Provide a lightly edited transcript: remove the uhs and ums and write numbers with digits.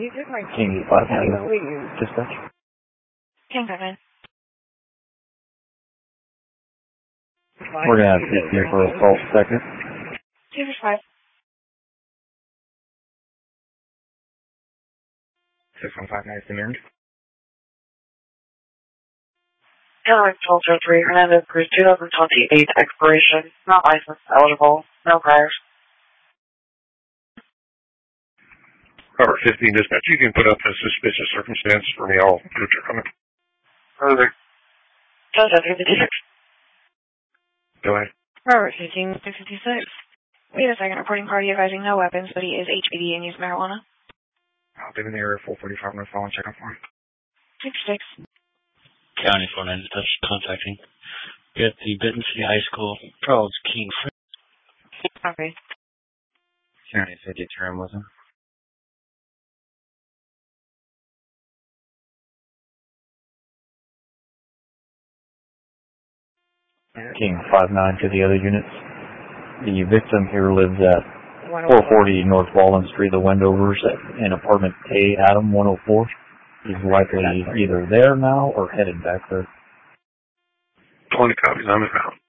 King 5-9, dispatch. King 5-9. We're going to have to here for assault second. 2-5. 615 is demanded. Airline 1203, Hernandez Cruz, 2028 expiration, not licensed, eligible, no priors. Robert 15 dispatch, you can put up a suspicious circumstance for me. I'll put your comment. Perfect. 5756. Go ahead. Robert 15, 656. We have a second reporting party advising no weapons, but he is HPD and use marijuana. I'll be in the area 445 North Fallen, check out for him. 66. County 49 touch contacting. We at the Benton City High School. Charles King. Okay. County 50 term with him. King 5-9 to the other units. The victim here lives at 440 North Wallen Street, the Wendover's, in apartment A, Adam 104. He's likely either there now or headed back there. 20 copies, I'm in route.